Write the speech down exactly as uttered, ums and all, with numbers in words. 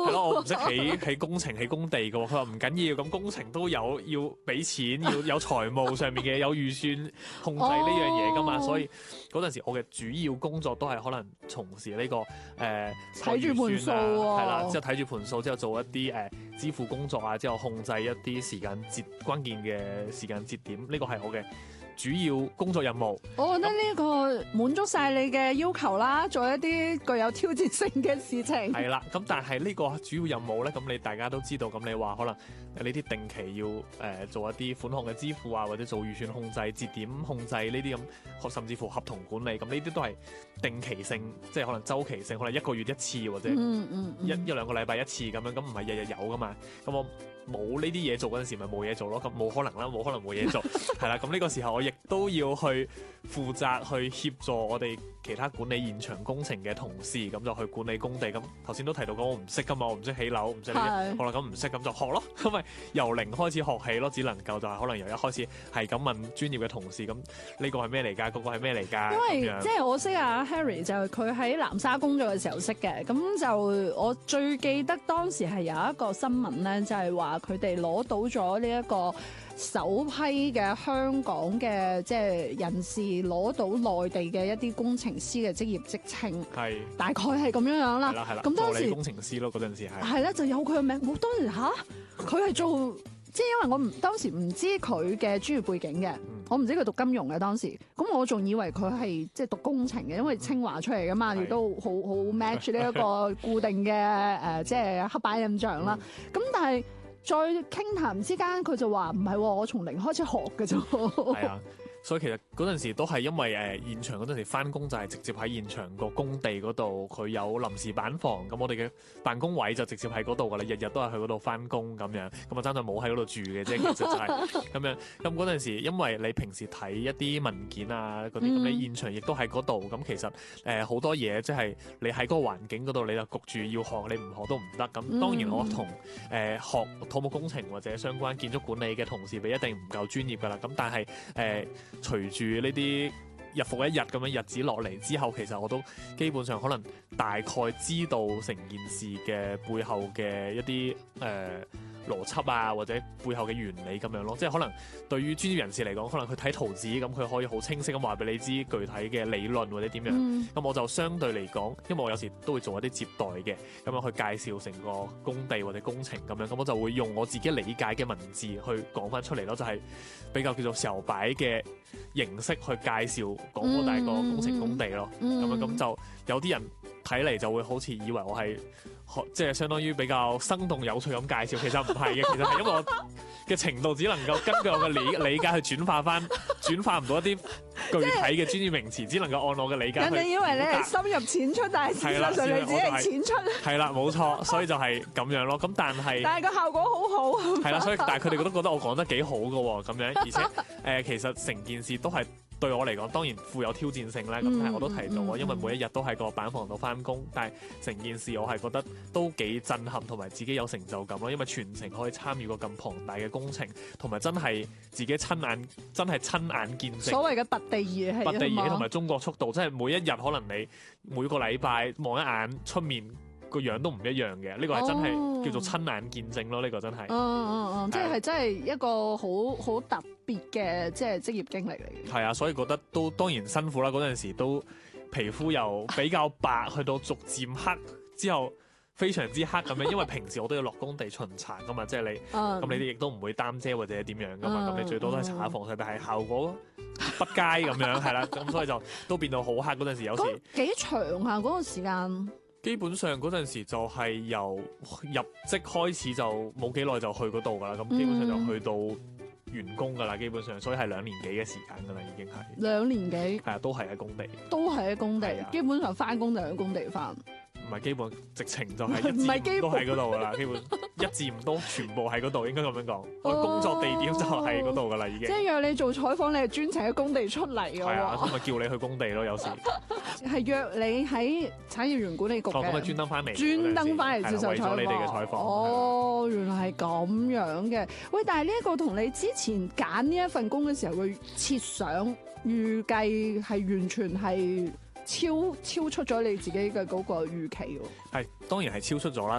係咯，我唔識起起工程起工地嘅喎。佢話唔緊要，咁工程都有要俾錢，要有財務上面嘅有預算控制呢樣嘢噶嘛。 哦、 所以嗰陣時我嘅主要工作都係可能從事呢、這個誒睇住盤數喎， 係啦，之後睇住盤數之後做一啲誒、呃、支付工作啊，之後控制一啲時間節關鍵嘅時間節點，呢、這個係我嘅主要工作任務。 我覺得呢個滿足晒你嘅要求啦，做一啲具有挑戰性嘅事情。 係啦，咁但係呢個主要任務咧，咁你大家都知道，咁你話可能呢啲定期要誒、呃、做一啲款項嘅支付啊，或者做預算控制、節點控制呢啲咁，甚至乎合同管理，咁呢啲都係定期性，即係可能週期性，可能一個月一次或者一、 嗯嗯嗯、 一兩個禮拜一次咁樣，咁唔係日日有噶嘛。咁我冇呢啲嘢做嗰陣時，咪冇嘢做咯。咁冇可能啦，冇可能冇嘢做，係啦。咁呢個時候我亦都要去負責去協助我哋其他管理現場工程嘅同事，咁就去管理工地。咁頭先都提到過，我唔識噶嘛，我唔識起樓，唔識呢啲，好啦，咁唔識咁就學咯。咁咪由零開始學起咯，只能夠就係可能由一開始係咁問專業嘅同事，咁呢個係咩嚟㗎？嗰個係咩嚟㗎？ 因為即係我識阿 Harry 就係佢喺南沙工作嘅時候識嘅，咁就我最記得當時係有一個新聞咧，就係話佢哋攞到咗呢一個首批嘅香港嘅即係人士攞到內地嘅一啲工程師嘅職業職稱，係大概係咁樣樣啦。 係啦係啦， 咁當時工程師咯，嗰陣時係係咧就有佢嘅名。我當時吓佢係做。即係因為我唔當時唔知佢嘅專業背景嘅，嗯、我唔知佢讀金融嘅當時，咁我仲以為佢係即係讀工程嘅，因為清華出嚟噶嘛，亦、嗯、都好好 match 呢一個固定嘅誒、呃，即係黑板印象啦。咁、嗯、但係再傾談之間，佢就話唔係，我從零開始學嘅啫。係啊。 所以其實嗰陣時都係因為誒、呃、現場嗰陣時返工就係直接喺現場個工地嗰度，佢有臨時板房，咁我哋嘅辦公位就直接喺嗰度噶啦，日日都係去嗰度返工咁樣，咁啊真係冇喺嗰度住嘅啫，其實就係咁樣。咁嗰陣時因為你平時睇一啲文件啊嗰啲，咁、嗯、你現場亦都喺嗰度，咁其實誒好、呃、多嘢即係你喺嗰個環境嗰度，你就焗住要學，你唔學都唔得。咁當然我同誒、呃、學土木工程或者相關建築管理嘅同事比一定唔夠專業噶啦，咁但係誒。呃隨住呢啲日復一日咁樣日子落嚟之後，其實我都基本上可能大概知道成件事嘅背後嘅一啲誒、呃、邏輯啊，或者背後嘅原理咁樣咯。即係可能對於專業人士嚟講，可能佢睇圖紙咁，佢可以好清晰咁話俾你知具體嘅理論或者點樣。咁、嗯、我就相對嚟講，因為我有時都會做一啲接待嘅，咁樣去介紹成個工地或者工程咁樣，咁我就會用我自己理解嘅文字去講翻出嚟咯，就係、是、比較叫做小白嘅形式去介紹廣州大個工程工地咯。咁、嗯、樣咁就有啲人睇嚟就會好似以為我係學即係相當於比較生動有趣咁介紹，其實唔係嘅，其實係因為我嘅程度只能夠根據我嘅理理解去轉化翻，轉化唔到一啲具體嘅專業名詞，只能夠按我嘅理解去。 人哋以為你係深入淺出，但係事實上你只係淺出。 係啦，冇錯，所以就係咁樣咯。咁但係， 但係個效果好好。係啦，所以但係佢哋都覺得我講得幾好㗎喎，咁樣，而且誒、呃，其實成件事都係。對我嚟講，當然富有挑戰性咧。咁、嗯、但係我都提到啊，嗯、因為每一日都喺個板房度翻工，但係成件事我係覺得都幾震撼，同埋自己有成就感咯。因為全程可以參與過咁龐大嘅工程，同埋真係自己親眼真係親眼見證。 所謂嘅拔地而起， 拔地而起同埋中國速度，即係每一日可能你每個禮拜望一眼出面個樣都唔一樣嘅。呢、呢個係真係叫做親眼見證咯。呢、呢個真係， 嗯嗯嗯，即係真係一個好好特別嘅即係職業經歷嚟嘅。 係啊，所以覺得都當然辛苦啦。嗰陣時都皮膚由比較白去到逐漸黑，之後非常之黑咁樣。因為平時我都要落工地巡查噶嘛，即係你咁、嗯、你哋亦都唔會擔遮或者點樣噶嘛。咁、嗯、你最多都係搽下防曬，但係效果不佳咁樣係啦。咁所以就都變到好黑。嗰陣時有時幾長啊嗰、嗰個時間。 基本上嗰陣時就係由入職開始就冇幾耐就去嗰度噶啦。咁基本上就去到完工噶啦，基本上，所以係兩年幾嘅時間噶啦，已經係兩年幾， 係啊，都係喺工地， 都係喺工地，基本上翻工就喺工地翻。 唔係基本，直情就係一至五都喺嗰度噶啦，基本一至五都全部喺嗰度，應該咁樣講。我工作地點就喺嗰度噶啦，已經。即係約你做採訪，你係專程喺工地出嚟㗎喎。係啊，咁咪叫你去工地咯，有時。 係約你喺產業園管理局嘅。 哦，咁咪專登翻嚟。 專登翻嚟接受採訪。為咗你哋嘅採訪。 哦，原來係咁樣嘅。喂，但係呢一個同你之前揀呢一份工嘅時候嘅設想預計係完全係超超出咗你自己嘅嗰個預期喎。 係，當然係超出咗啦。